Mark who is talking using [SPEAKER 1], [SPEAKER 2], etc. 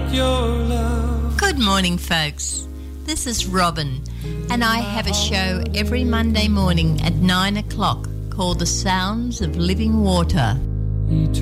[SPEAKER 1] like your love.
[SPEAKER 2] Good morning, folks. This is Robin, and I have a show every Monday morning at 9 o'clock called The Sounds of Living Water.